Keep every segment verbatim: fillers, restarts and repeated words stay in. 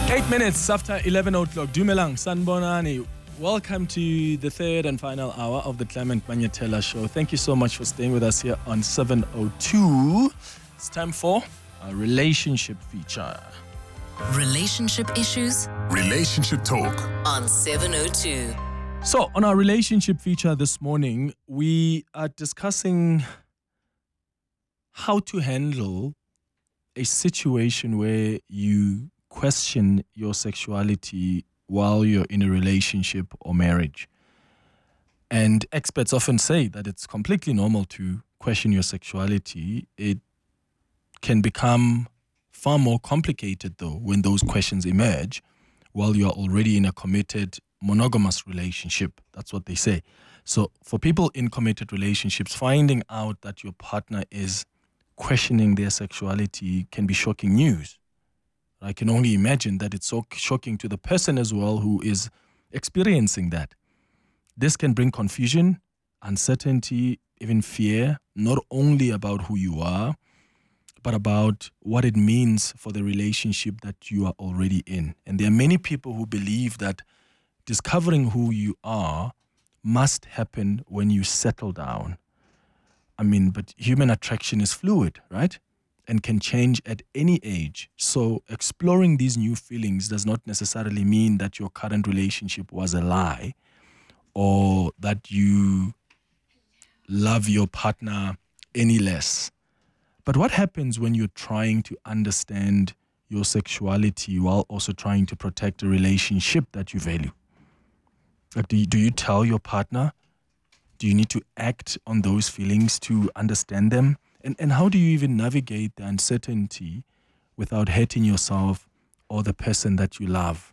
Eight minutes after eleven o'clock. Dumelang, Sanbonani. Welcome to the third and final hour of the Clement Manyatela Show. Thank you so much for staying with us here on seven oh two. It's time for a relationship feature. Relationship issues Relationship talk. on seven oh two. So, on our relationship feature this morning, we are discussing how to handle a situation where you question your sexuality while you're in a relationship or marriage. And experts often say that it's completely normal to question your sexuality. It can become far more complicated, though, when those questions emerge while you're already in a committed monogamous relationship. That's what they say. So for people in committed relationships, finding out that your partner is questioning their sexuality can be shocking news. I can only imagine that it's so shocking to the person as well who is experiencing that. This can bring confusion, uncertainty, even fear, not only about who you are, but about what it means for the relationship that you are already in. And there are many people who believe that discovering who you are must happen when you settle down. I mean, but human attraction is fluid, right? And can change at any age. So exploring these new feelings does not necessarily mean that your current relationship was a lie or that you love your partner any less. But what happens when you're trying to understand your sexuality while also trying to protect a relationship that you value? Like, do you, do you tell your partner? Do you need to act on those feelings to understand them? And and how do you even navigate the uncertainty without hurting yourself or the person that you love?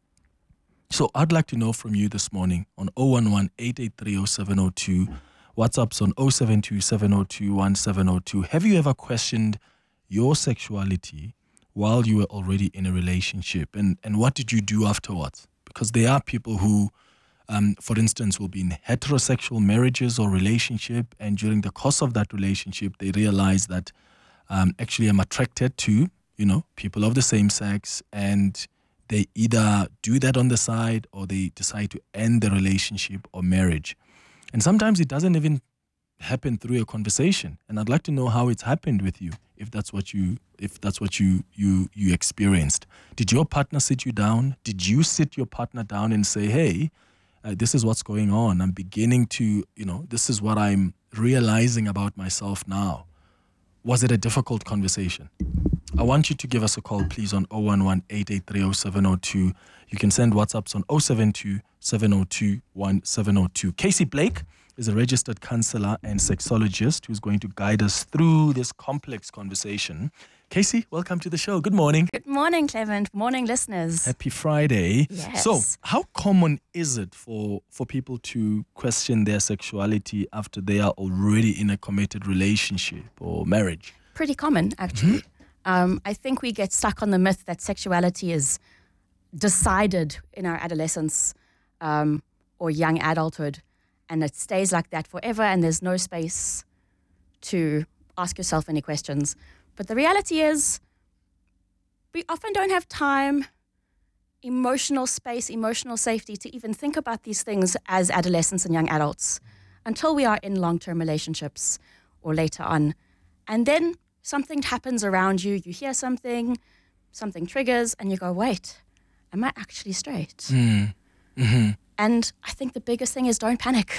So I'd like to know from you this morning on oh one one, eight eight three, oh seven oh two. WhatsApp's on oh seven two, seven oh two, one seven oh two. Have you ever questioned your sexuality while you were already in a relationship? And, and what did you do afterwards? Because there are people who Um, for instance, will be in heterosexual marriages or relationship, and during the course of that relationship, they realize that um, actually I'm attracted to, you know, people of the same sex, and they either do that on the side or they decide to end the relationship or marriage. And sometimes it doesn't even happen through a conversation. And I'd like to know how it's happened with you, if that's what you if that's what you you you experienced. Did your partner sit you down? Did you sit your partner down and say, hey, Uh, this is what's going on. I'm beginning to, you know, this is what I'm realizing about myself now. Was it a difficult conversation? I want you to give us a call, please, on oh one one, eight eight three, oh seven oh two. You can send WhatsApps on oh seven two, seven oh two, one seven oh two. Casey Blake is a registered counselor and sexologist who's going to guide us through this complex conversation. Casey, welcome to the show. Good morning. Good morning, Clement. Morning, listeners. Happy Friday. Yes. So, how common is it for, for people to question their sexuality after they are already in a committed relationship or marriage? Pretty common, actually. Mm-hmm. Um, I think we get stuck on the myth that sexuality is decided in our adolescence um, or young adulthood, and it stays like that forever, and there's no space to ask yourself any questions. But the reality is, we often don't have time, emotional space, emotional safety to even think about these things as adolescents and young adults until we are in long-term relationships or later on. And then something happens around you, you hear something, something triggers, and you go, wait, am I actually straight? Mm. Mm-hmm. And I think the biggest thing is don't panic.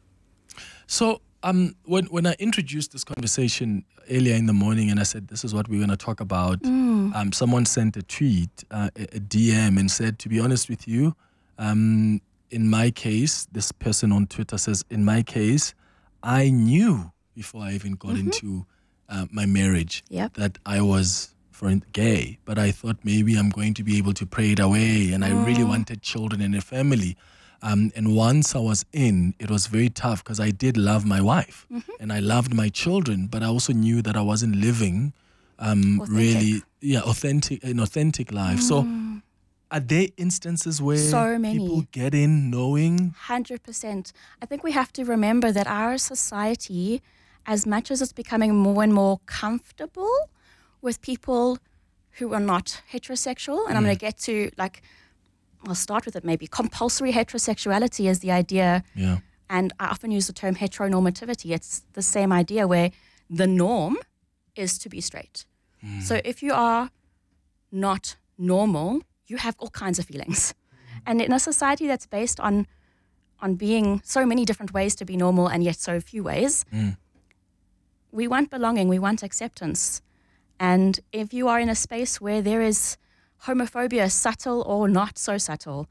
So, Um, when when I introduced this conversation earlier in the morning and I said, this is what we're going to talk about, Mm. um, someone sent a tweet, uh, a, a D M, and said, to be honest with you, um, in my case, this person on Twitter says, in my case, I knew before I even got Mm-hmm. into uh, my marriage Yep. that I was for gay, but I thought maybe I'm going to be able to pray it away, and I really Mm. wanted children and a family. Um, and once I was in, it was very tough because I did love my wife Mm-hmm. and I loved my children, but I also knew that I wasn't living um, Authentic. really, yeah, authentic, an authentic life. Mm. So, are there instances where So many. people get in knowing? one hundred percent. I think we have to remember that our society, as much as it's becoming more and more comfortable with people who are not heterosexual, and I'm going to get to, like, I'll start with it maybe. Compulsory heterosexuality is the idea, Yeah. and I often use the term heteronormativity. It's the same idea where the norm is to be straight. So if you are not normal, you have all kinds of feelings. And in a society that's based on on being so many different ways to be normal and yet so few ways, Mm. we want belonging, we want acceptance. And if you are in a space where there is homophobia, subtle or not so subtle,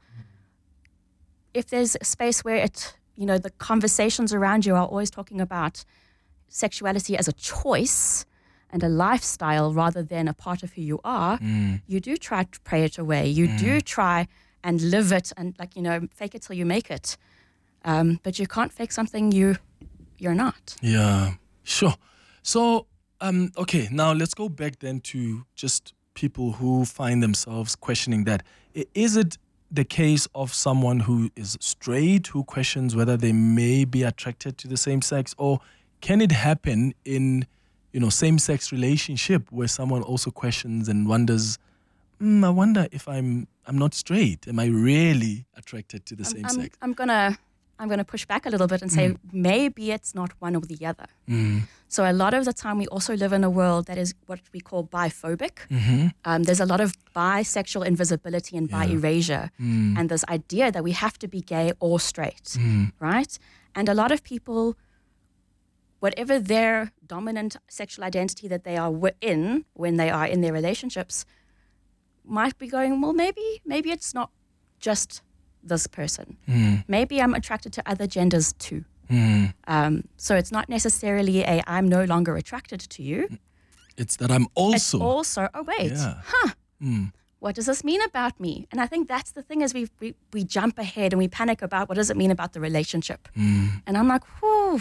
if there's a space where it, you know, the conversations around you are always talking about sexuality as a choice and a lifestyle rather than a part of who you are, Mm. you do try to pray it away. You do try and live it and, like, you know, fake it till you make it. Um, but you can't fake something you, you're not. Yeah, sure. So, um, okay, now let's go back then to just people who find themselves questioning that. I- Is it the case of someone who is straight who questions whether they may be attracted to the same sex, or can it happen in, you know, same-sex relationship where someone also questions and wonders, mm, I wonder if I'm I'm not straight. Am I really attracted to the same I'm, sex? I'm gonna I'm gonna push back a little bit and say maybe it's not one or the other. Mm. So a lot of the time we also live in a world that is what we call biphobic. Mm-hmm. Um, there's a lot of bisexual invisibility and bi erasure, Mm. and this idea that we have to be gay or straight, Mm. right? And a lot of people, whatever their dominant sexual identity that they are wi- in when they are in their relationships, might be going, well, maybe maybe it's not just this person. Mm. Maybe I'm attracted to other genders too. Mm. Um, so it's not necessarily a I'm no longer attracted to you. It's that I'm also. It's also, oh, wait, Yeah. huh, Mm. what does this mean about me? And I think that's the thing is we, we, we jump ahead and we panic about what does it mean about the relationship. Mm. And I'm like, whew,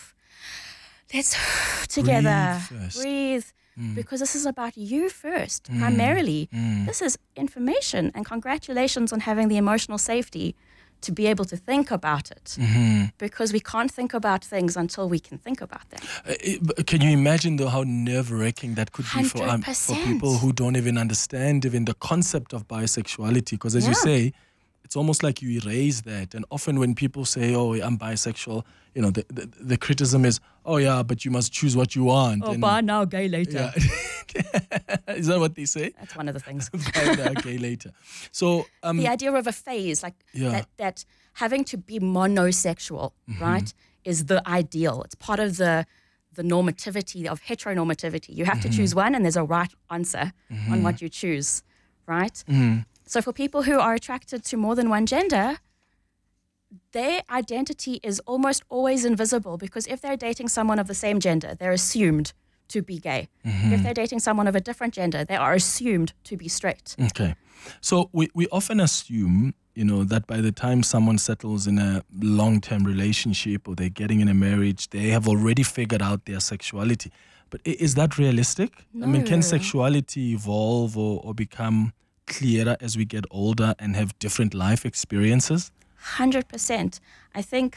let's together, Breathe first. breathe, Mm. because this is about you first, primarily. Mm. This is information, and congratulations on having the emotional safety to be able to think about it, Mhm. because we can't think about things until we can think about them. Uh, it- but can you imagine though how nerve-wracking that could be for um, for one hundred percent. people who don't even understand even the concept of bisexuality? Because as you Yeah. say, it's almost like you erase that. And often when people say, "Oh, I'm bisexual," you know, the the, the criticism is, "Oh yeah, but you must choose what you want." and, now, gay later. yeah. Is that what they say? That's one of the things. Buy now, gay later. So um, The idea of a phase, like Yeah. that, that having to be monosexual, right, is the ideal. It's part of the the normativity of heteronormativity. You have to choose one, and there's a right answer on what you choose, right? So for people who are attracted to more than one gender, their identity is almost always invisible, because if they're dating someone of the same gender, they're assumed to be gay. If they're dating someone of a different gender, they are assumed to be straight. Okay. So we, we often assume, you know, that by the time someone settles in a long-term relationship or they're getting in a marriage, they have already figured out their sexuality. But i- is that realistic? I mean, can No. sexuality evolve or, or become clearer as we get older and have different life experiences? one hundred percent. I think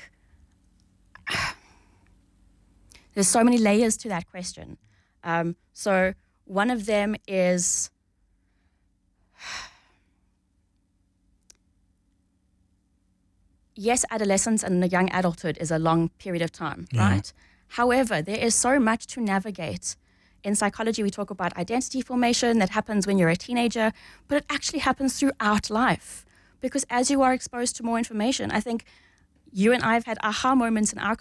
there's so many layers to that question. Um, so one of them is yes, adolescence and the young adulthood is a long period of time, Yeah. right? However, there is so much to navigate. In psychology, we talk about identity formation that happens when you're a teenager, but it actually happens throughout life. Because as you are exposed to more information, I think you and I have had aha moments in our